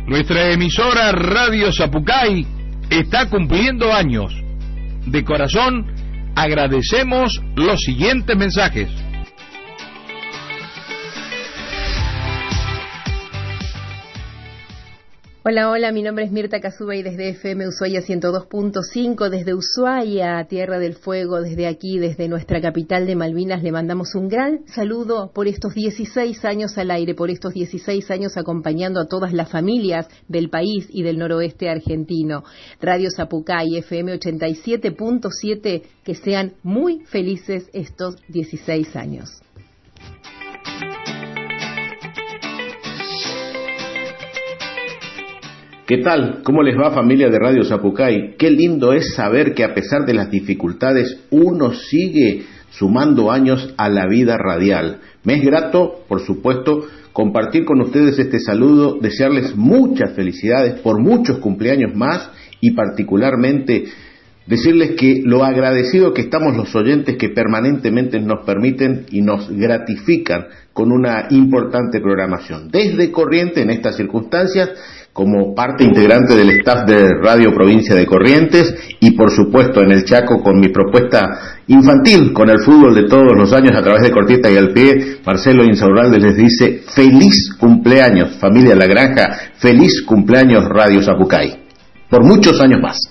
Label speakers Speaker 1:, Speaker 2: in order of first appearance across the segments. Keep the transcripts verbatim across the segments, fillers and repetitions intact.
Speaker 1: Nuestra emisora Radio Sapucay está cumpliendo años. De corazón, agradecemos los siguientes mensajes.
Speaker 2: Hola, hola, mi nombre es Mirta Cazubay desde F M Ushuaia ciento dos punto cinco, desde Ushuaia, Tierra del Fuego, desde aquí, desde nuestra capital de Malvinas, le mandamos un gran saludo por estos dieciséis años al aire, por estos dieciséis años acompañando a todas las familias del país y del noroeste argentino. Radio Sapucay, F M ochenta y siete punto siete, que sean muy felices estos dieciséis años.
Speaker 3: ¿Qué tal? ¿Cómo les va, familia de Radio Sapucay? Qué lindo es saber que a pesar de las dificultades uno sigue sumando años a la vida radial. Me es grato, por supuesto, compartir con ustedes este saludo, desearles muchas felicidades por muchos cumpleaños más y particularmente decirles que lo agradecido que estamos los oyentes que permanentemente nos permiten y nos gratifican con una importante programación. Desde Corrientes, en estas circunstancias, como parte integrante del staff de Radio Provincia de Corrientes y por supuesto en el Chaco con mi propuesta infantil con el fútbol de todos los años a través de Cortita y al Pie, Marcelo Insaurralde les dice feliz cumpleaños familia La Granja, feliz cumpleaños Radio Sapucay, por muchos años más.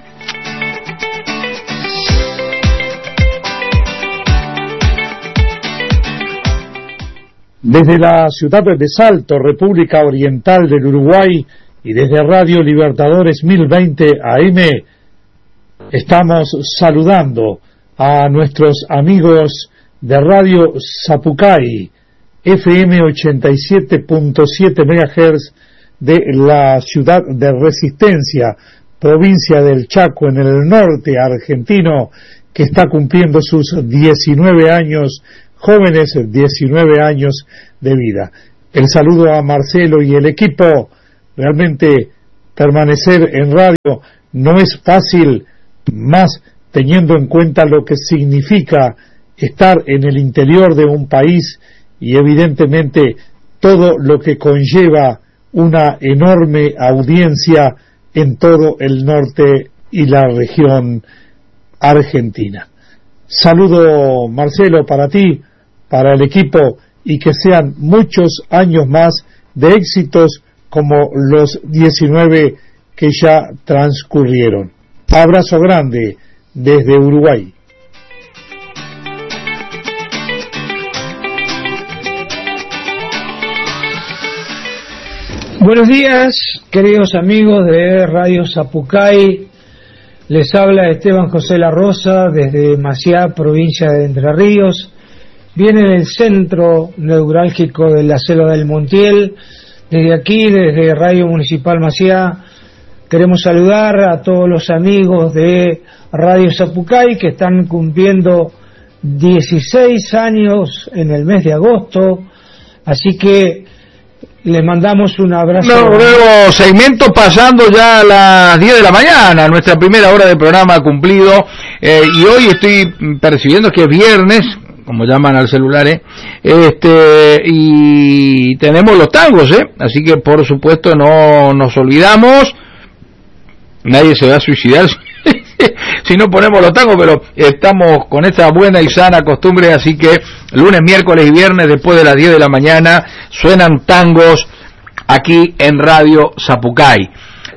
Speaker 4: Desde la ciudad de Salto, República Oriental del Uruguay, y desde Radio Libertadores mil veinte A M, estamos saludando a nuestros amigos de Radio Sapucay, F M ochenta y siete punto siete megahertz de la ciudad de Resistencia, provincia del Chaco, en el norte argentino, que está cumpliendo sus diecinueve años, jóvenes diecinueve años de vida. El saludo a Marcelo y el equipo. Realmente permanecer en radio no es fácil, más teniendo en cuenta lo que significa estar en el interior de un país y evidentemente todo lo que conlleva una enorme audiencia en todo el norte y la región argentina. Saludo, Marcelo, para ti, para el equipo, y que sean muchos años más de éxitos como los diecinueve que ya transcurrieron. Abrazo grande desde Uruguay.
Speaker 5: Buenos días, queridos amigos de Radio Sapucay. Les habla Esteban José La Rosa desde Maciá, provincia de Entre Ríos. Viene del centro neurálgico de la selva del Montiel. Desde aquí, desde Radio Municipal Maciá, queremos saludar a todos los amigos de Radio Sapucay que están cumpliendo dieciséis años en el mes de agosto. Así que les mandamos un abrazo.
Speaker 1: No, nuevo segmento pasando ya a las diez de la mañana, nuestra primera hora de programa cumplido, eh, y hoy estoy percibiendo que es viernes, como llaman al celular, ¿eh? este y tenemos los tangos, ¿eh? Así que por supuesto no nos olvidamos, nadie se va a suicidar si no ponemos los tangos, pero estamos con esta buena y sana costumbre, así que lunes, miércoles y viernes después de las diez de la mañana suenan tangos aquí en Radio Sapucay.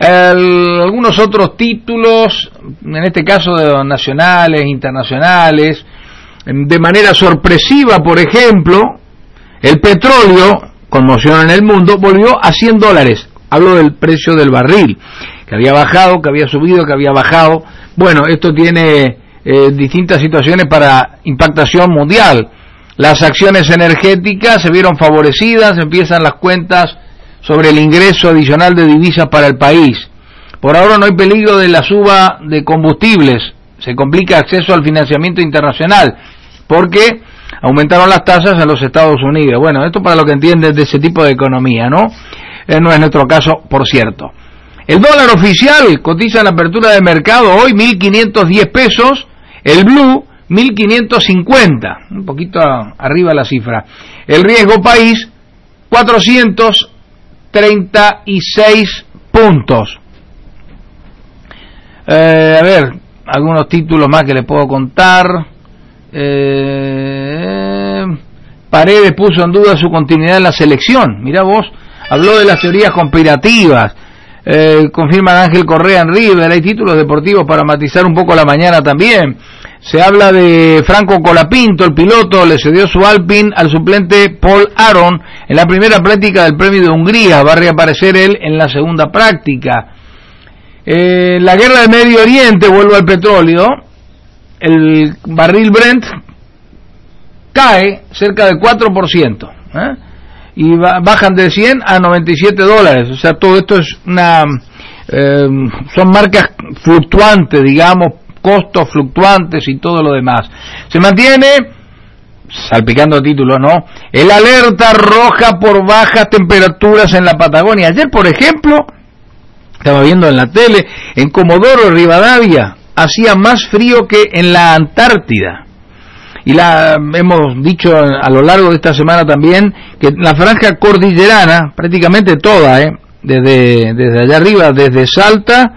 Speaker 1: El, algunos otros títulos, en este caso de nacionales, internacionales. De manera sorpresiva, por ejemplo, el petróleo, conmoción en el mundo, volvió a cien dólares. Hablo del precio del barril, que había bajado, que había subido, que había bajado. Bueno, esto tiene eh, distintas situaciones para impactación mundial. Las acciones energéticas se vieron favorecidas, empiezan las cuentas sobre el ingreso adicional de divisas para el país. Por ahora no hay peligro de la suba de combustibles. Se complica acceso al financiamiento internacional porque aumentaron las tasas en los Estados Unidos. Bueno, esto para lo que entienden de ese tipo de economía, ¿no? Eh, no es nuestro caso, por cierto. El dólar oficial cotiza en la apertura de mercado hoy mil quinientos diez pesos, el blue mil quinientos cincuenta, un poquito arriba la cifra. El riesgo país cuatrocientos treinta y seis puntos. Eh, a ver, algunos títulos más que les puedo contar. Eh, Paredes puso en duda su continuidad en la selección. Mirá vos, habló de las teorías conspirativas. Eh, confirman Ángel Correa en River. Hay títulos deportivos para matizar un poco la mañana también. Se habla de Franco Colapinto, el piloto, le cedió su Alpine al suplente Paul Aron en la primera práctica del Premio de Hungría. Va a reaparecer él en la segunda práctica. Eh, la guerra del Medio Oriente, vuelvo al petróleo. El barril Brent cae cerca del cuatro por ciento, ¿eh? Y va, bajan de cien a noventa y siete dólares. O sea, todo esto es una eh, son marcas fluctuantes, digamos, costos fluctuantes y todo lo demás. Se mantiene, salpicando títulos, ¿no?, el alerta roja por bajas temperaturas en la Patagonia. Ayer, por ejemplo, estaba viendo en la tele, en Comodoro Rivadavia hacía más frío que en la Antártida. Y la hemos dicho a lo largo de esta semana también que la franja cordillerana, prácticamente toda, ¿eh? desde desde allá arriba, desde Salta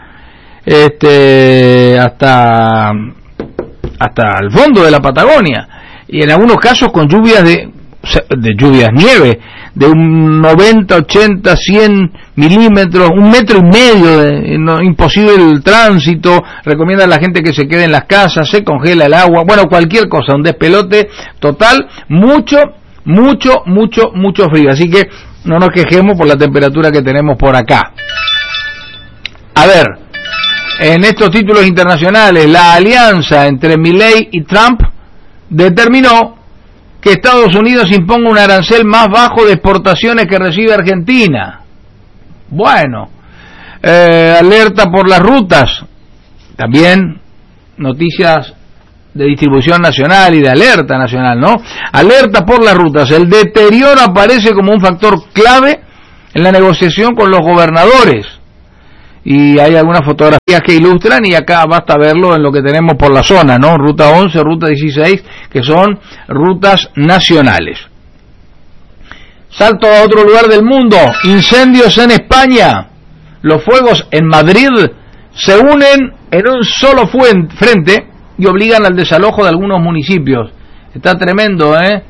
Speaker 1: este hasta hasta el fondo de la Patagonia, y en algunos casos con lluvias de de lluvias nieve de un noventa, ochenta, cien milímetros, un metro y medio, de, no, imposible el tránsito. Recomienda a la gente que se quede en las casas, se congela el agua, bueno, cualquier cosa, un despelote total, mucho, mucho, mucho, mucho frío, así que no nos quejemos por la temperatura que tenemos por acá. A ver, en estos títulos internacionales, la alianza entre Milei y Trump determinó que Estados Unidos imponga un arancel más bajo de exportaciones que recibe Argentina. Bueno, eh, alerta por las rutas, también noticias de distribución nacional y de alerta nacional, ¿no? Alerta por las rutas, el deterioro aparece como un factor clave en la negociación con los gobernadores. Y hay algunas fotografías que ilustran, y acá basta verlo en lo que tenemos por la zona, ¿no? Ruta once, Ruta dieciséis, que son rutas nacionales. Salto a otro lugar del mundo, incendios en España. Los fuegos en Madrid se unen en un solo frente y obligan al desalojo de algunos municipios. Está tremendo, ¿eh?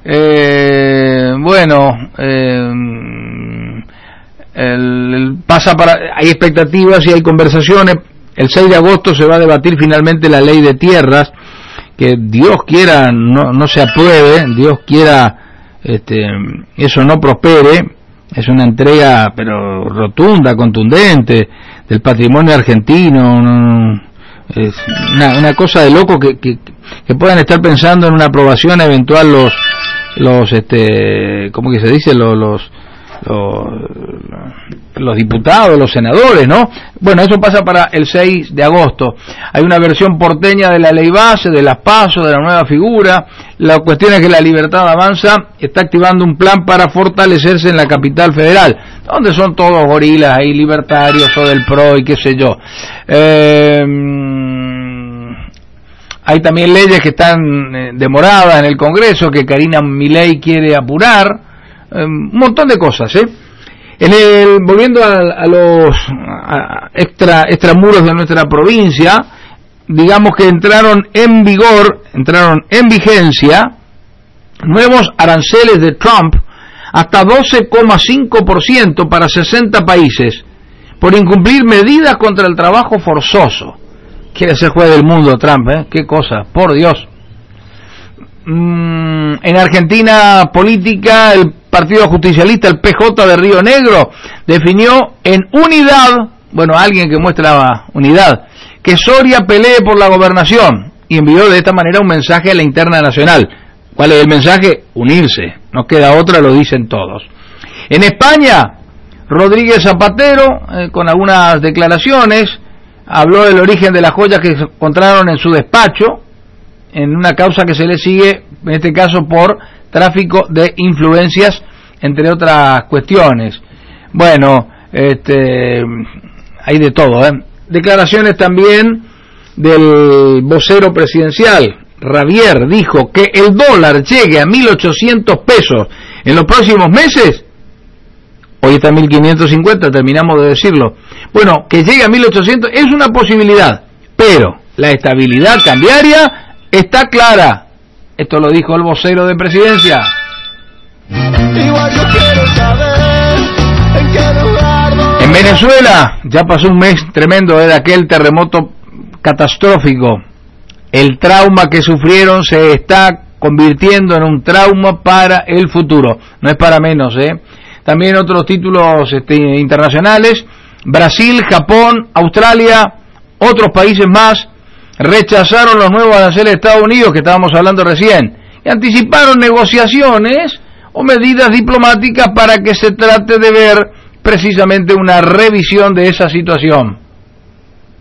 Speaker 1: eh bueno, eh... El, el pasa para, hay expectativas y hay conversaciones. El seis de agosto se va a debatir finalmente la ley de tierras, que Dios quiera no, no se apruebe, Dios quiera este, eso no prospere. Es una entrega pero rotunda, contundente del patrimonio argentino. No, es una, una cosa de loco que, que, que puedan estar pensando en una aprobación eventual los los este ¿cómo que se dice? los, los Los, los diputados, los senadores, ¿no? Bueno, eso pasa para el seis de agosto. Hay una versión porteña de la ley base, de las PASO, de la nueva figura. La cuestión es que la Libertad Avanza está activando un plan para fortalecerse en la capital federal, donde son todos gorilas ahí, libertarios o del P R O y qué sé yo. Eh, hay también leyes que están eh, demoradas en el Congreso, que Karina Milei quiere apurar. Un montón de cosas, ¿eh? En el, volviendo a, a los a extra extramuros de nuestra provincia, digamos que entraron en vigor, entraron en vigencia nuevos aranceles de Trump hasta doce coma cinco por ciento para sesenta países por incumplir medidas contra el trabajo forzoso. Quiere ser juez del mundo Trump, ¿eh? Qué cosa, por Dios. Mm, en Argentina política, el Partido Justicialista, el P J de Río Negro, definió en unidad, bueno, alguien que muestra unidad, que Soria pelee por la gobernación, y envió de esta manera un mensaje a la interna nacional. ¿Cuál es el mensaje? Unirse, no queda otra, lo dicen todos. En España, Rodríguez Zapatero, eh, con algunas declaraciones, habló del origen de las joyas que se encontraron en su despacho, en una causa que se le sigue, en este caso por tráfico de influencias, entre otras cuestiones. Bueno, este, hay de todo, ¿eh? Declaraciones también del vocero presidencial, Ravier, dijo que el dólar llegue a mil ochocientos pesos en los próximos meses. hoy está en mil quinientos cincuenta, terminamos de decirlo. Bueno, que llegue a mil ochocientos es una posibilidad, pero la estabilidad cambiaria está clara. Esto lo dijo el vocero de Presidencia.
Speaker 6: Igual yo quiero saber en qué lugar voy.
Speaker 1: En Venezuela ya pasó un mes tremendo de aquel terremoto catastrófico. El trauma que sufrieron se está convirtiendo en un trauma para el futuro. No es para menos, ¿eh? También otros títulos este, internacionales. Brasil, Japón, Australia, otros países más rechazaron los nuevos aranceles de Estados Unidos que estábamos hablando recién y anticiparon negociaciones o medidas diplomáticas para que se trate de ver precisamente una revisión de esa situación.